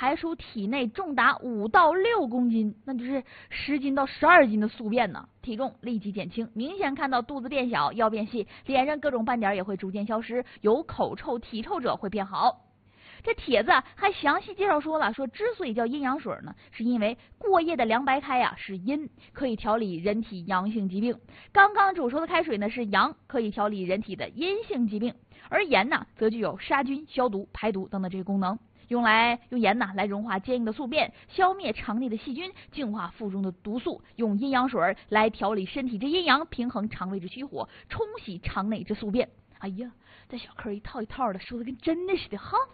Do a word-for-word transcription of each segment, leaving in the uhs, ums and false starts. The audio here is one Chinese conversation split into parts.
排出体内重达五到六公斤，那就是十斤到十二斤的宿便呢，体重立即减轻，明显看到肚子变小，腰变细，脸上各种斑点也会逐渐消失，有口臭、体臭者会变好。这帖子还详细介绍说了，说之所以叫阴阳水呢，是因为过夜的凉白开呀、啊、是阴，可以调理人体阳性疾病；刚刚煮熟的开水呢是阳，可以调理人体的阴性疾病。而盐呢，则具有杀菌、消毒、排毒等等这些功能，用来用盐呢来融化坚硬的宿便，消灭肠内的细菌，净化腹中的毒素；用阴阳水来调理身体之阴阳，平衡肠胃之虚火，冲洗肠内之宿便。哎呀，这小嗑一套一套的说的跟真的似的哈。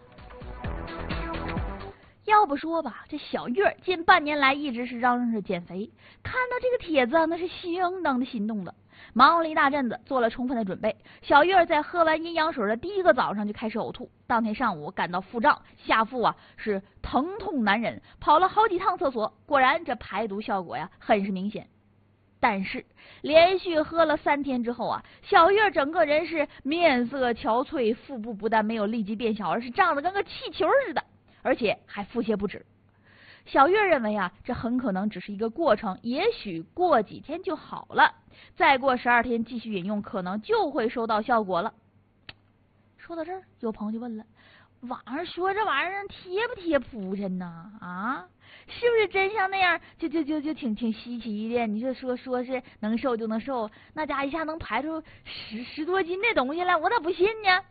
要不说吧，这小月近半年来一直是嚷嚷着减肥，看到这个帖子那是相当的心动的，忙了一大阵子，做了充分的准备。小月在喝完阴阳水的第一个早上就开始呕吐，当天上午感到腹胀，下腹啊是疼痛难忍，跑了好几趟厕所，果然这排毒效果呀很是明显。但是连续喝了三天之后啊，小月整个人是面色憔悴，腹部不但没有立即变小，而是胀得跟个气球似的，而且还腹泻不止。小月认为啊，这很可能只是一个过程，也许过几天就好了，再过十二天继续饮用，可能就会收到效果了。说到这儿，有朋友就问了，网上说这玩意儿贴不贴谱去呢？啊，是不是真像那样就就就就挺挺稀奇的？你就说说是能瘦就能瘦，那家一下能排出十十多斤的东西来，我咋不信呢？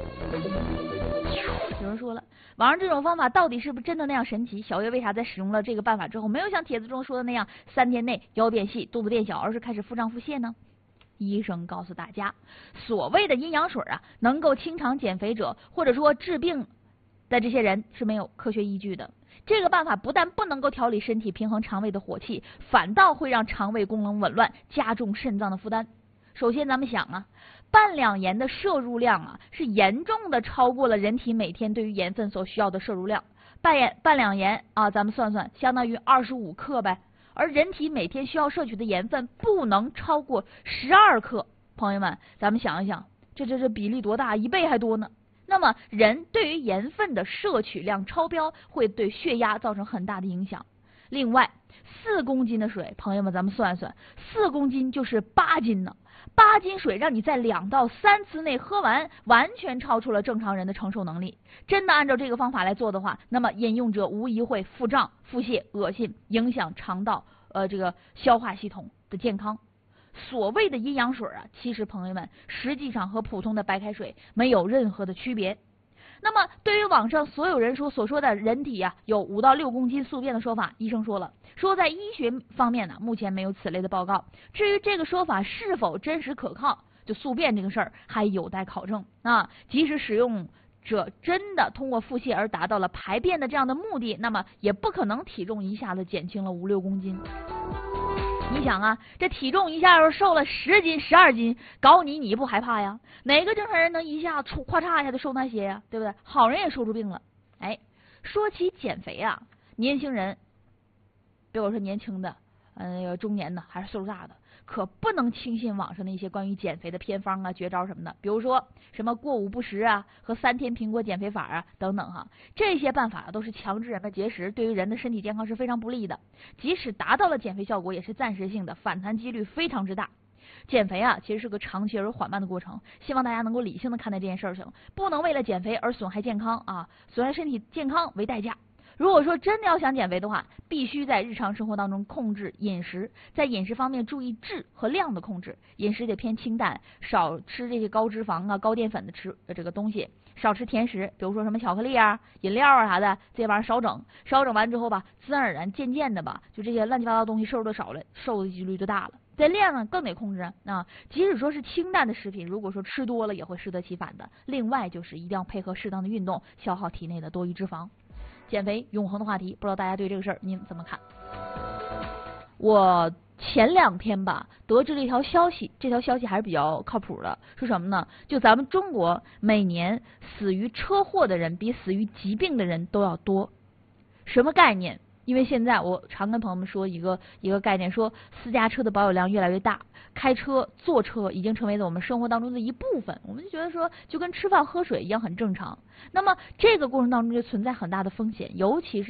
有人说了，网上这种方法到底是不是真的那样神奇？小月为啥在使用了这个办法之后，没有像帖子中说的那样三天内腰变细、肚子变小，而是开始腹胀腹泻呢？医生告诉大家，所谓的阴阳水啊，能够清肠减肥者或者说治病的这些人是没有科学依据的。这个办法不但不能够调理身体、平衡肠胃的火气，反倒会让肠胃功能紊乱，加重肾脏的负担。首先咱们想啊，半两盐的摄入量啊，是严重的超过了人体每天对于盐分所需要的摄入量。半盐半两盐啊，咱们算算，相当于二十五克呗。而人体每天需要摄取的盐分不能超过十二克。朋友们，咱们想一想，这这这比例多大？一倍还多呢。那么人对于盐分的摄取量超标，会对血压造成很大的影响。另外，四公斤的水，朋友们，咱们算算，四公斤就是八斤呢。八斤水让你在两到三次内喝完，完全超出了正常人的承受能力。真的按照这个方法来做的话，那么饮用者无疑会腹胀、腹泻、恶心，影响肠道呃这个消化系统的健康。所谓的阴阳水啊，其实朋友们实际上和普通的白开水没有任何的区别。那么对于网上所有人说所说的人体啊有五到六公斤宿便的说法，医生说了，说在医学方面呢，目前没有此类的报告。至于这个说法是否真实可靠，就宿便这个事儿还有待考证啊。即使使用者真的通过腹泻而达到了排便的这样的目的，那么也不可能体重一下子减轻了五六公斤。你想啊，这体重一下要是瘦了十斤、十二斤，搞你你不害怕呀？哪个正常人能一下出咔嚓一下就瘦那些呀？对不对？好人也说出病了。哎，说起减肥啊，年轻人，别我说年轻的，呃，中年的还是岁数大的，可不能轻信网上的一些关于减肥的偏方啊、绝招什么的。比如说什么过午不食啊和三天苹果减肥法啊等等哈，这些办法都是强制人们节食，对于人的身体健康是非常不利的。即使达到了减肥效果，也是暂时性的，反弹几率非常之大。减肥啊，其实是个长期而缓慢的过程，希望大家能够理性的看待这件事情，不能为了减肥而损害健康啊，损害身体健康为代价。如果说真的要想减肥的话，必须在日常生活当中控制饮食，在饮食方面注意质和量的控制，饮食得偏清淡，少吃这些高脂肪啊、高淀粉的吃这个东西，少吃甜食，比如说什么巧克力啊、饮料啊啥的，这些玩意儿少整，少整完之后吧，自然而然渐渐的吧，就这些乱七八糟东西摄入的少了，瘦的几率就大了。在量呢更得控制啊，即使说是清淡的食品，如果说吃多了也会适得其反的。另外就是一定要配合适当的运动，消耗体内的多余脂肪。减肥永恒的话题，不知道大家对这个事儿您怎么看？我前两天吧得知了一条消息，这条消息还是比较靠谱的，是什么呢？就咱们中国每年死于车祸的人比死于疾病的人都要多。什么概念？因为现在我常跟朋友们说一个一个概念，说私家车的保有量越来越大，开车坐车已经成为了我们生活当中的一部分，我们就觉得说就跟吃饭喝水一样很正常。那么这个过程当中就存在很大的风险，尤其是